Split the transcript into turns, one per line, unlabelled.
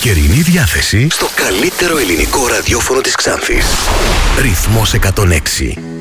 καλοκαιρινή διάθεση
στο καλύτερο ελληνικό ραδιόφωνο της Ξάνθης.
Ρυθμός 106.